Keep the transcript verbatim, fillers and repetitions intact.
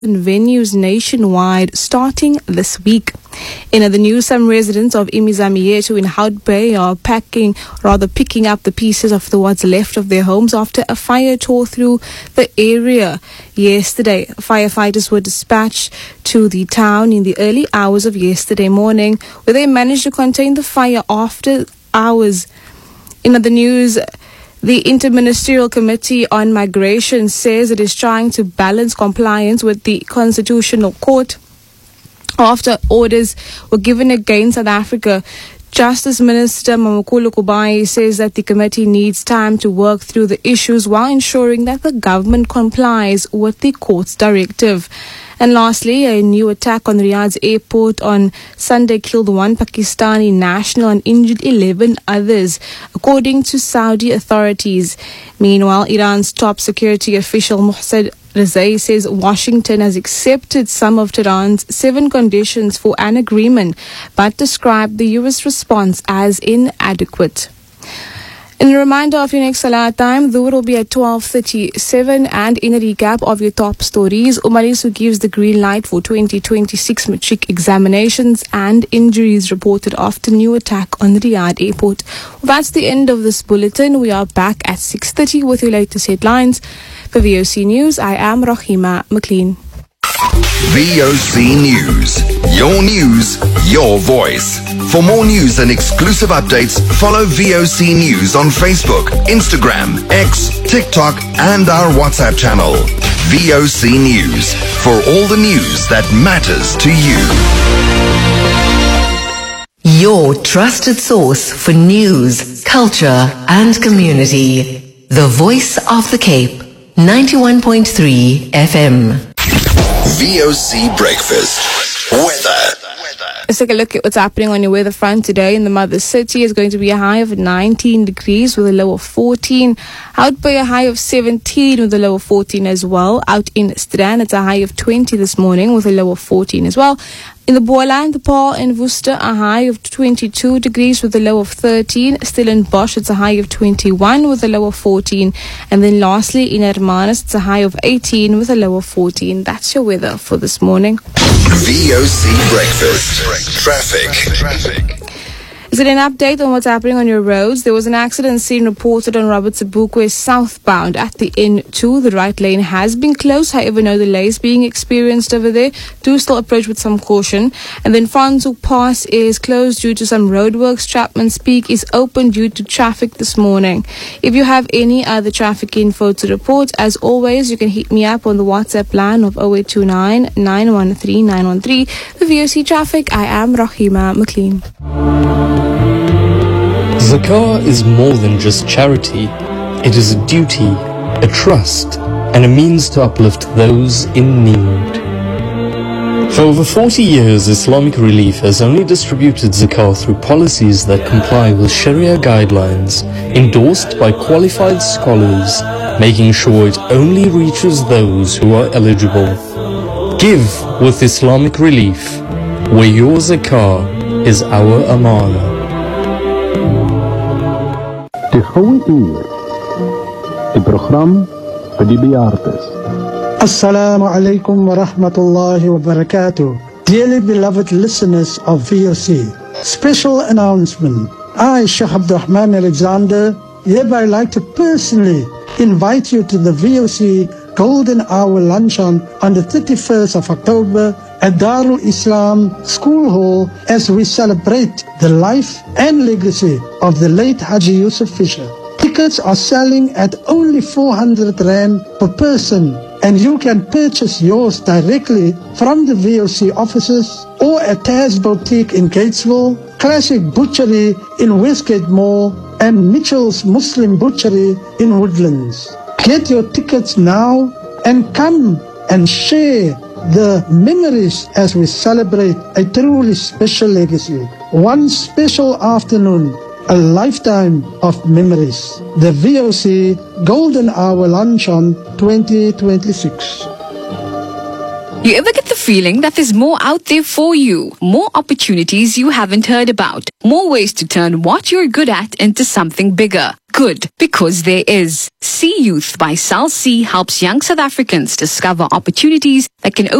venues nationwide starting this week. In other news, some residents of Imizamieto in Hout Bay are packing, rather picking up the pieces of the what's left of their homes after a fire tore through the area yesterday. Firefighters were dispatched to the town in the early hours of yesterday morning, where they managed to contain the fire after hours. In other news, the Interministerial Committee on Migration says it is trying to balance compliance with the Constitutional Court after orders were given against South Africa. Justice Minister Mamukulu Kubai says that the committee needs time to work through the issues while ensuring that the government complies with the court's directive. And lastly, a new attack on Riyadh's airport on Sunday killed one Pakistani national and injured eleven others, according to Saudi authorities. Meanwhile, Iran's top security official Mohsen Rezai says Washington has accepted some of Tehran's seven conditions for an agreement, but described the U S response as inadequate. In a reminder of your next Salah time, the will be at twelve thirty-seven, and in a recap of your top stories, Umalisu gives the green light for twenty twenty-six matric examinations and injuries reported after new attack on Riyadh airport. Well, that's the end of this bulletin. We are back at six thirty with your latest headlines. For V O C News, I am Rahima McLean. V O C News. Your news, your voice. For more news and exclusive updates, follow V O C News on Facebook, Instagram, X, TikTok, and our WhatsApp channel. V O C News. For all the news that matters to you. Your trusted source for news, culture, and community. The Voice of the Cape. ninety-one point three F M. V O C Breakfast. Weather. Let's take a look at what's happening on your weather front today. In the mother city, is going to be a high of nineteen degrees with a low of fourteen. Out by a high of seventeen with a low of fourteen as well. Out in Strand, it's a high of twenty this morning with a low of fourteen as well. In the Boland, the Paul and Worcester, a high of twenty-two degrees with a low of thirteen. Still in Bosch, it's a high of twenty-one with a low of fourteen. And then lastly, in Hermanus, it's a high of eighteen with a low of fourteen. That's your weather for this morning. V O C Breakfast. Traffic. Traffic. Is it an update on what's happening on your roads? There was an accident scene reported on Robert Sobukwe southbound at the N two. The right lane has been closed, however, no delays being experienced over there. Do still approach with some caution. And then Franzhoek Pass is closed due to some roadworks. Chapman's Peak is open due to traffic this morning. If you have any other traffic info to report, as always, you can hit me up on the WhatsApp line of oh eight two nine, nine one three, nine one three. The V O C Traffic, I am Rahima McLean. Zakah is more than just charity. It is a duty, a trust, and a means to uplift those in need. For over forty years, Islamic Relief has only distributed zakah through policies that comply with Sharia guidelines, endorsed by qualified scholars, making sure it only reaches those who are eligible. Give with Islamic Relief, where your zakah is our amana. De Gouden Uur, het program voor die bejaardes. Assalamu alaikum wa rahmatullahi wa barakatuh. Dearly beloved listeners of V O C, special announcement. I, Sheikh Abdurrahman Alexander, hereby like to personally invite you to the V O C Golden Hour Luncheon on the thirty-first of October at Darul Islam School Hall as we celebrate the life and legacy of the late Haji Yusuf Fisher. Tickets are selling at only four hundred rand per person, and you can purchase yours directly from the V O C offices or at Taz Boutique in Gatesville, Classic Butchery in Westgate Mall, and Mitchell's Muslim Butchery in Woodlands. Get your tickets now and come and share the memories as we celebrate a truly special legacy. One special afternoon, a lifetime of memories. The V O C Golden Hour Luncheon twenty twenty-six. You ever get the feeling that there's more out there for you? More opportunities you haven't heard about? More ways to turn what you're good at into something bigger? Good, because there is. See Youth by Sal C helps young South Africans discover opportunities that can